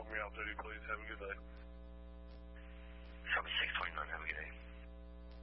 call me off duty, please. Have a good day.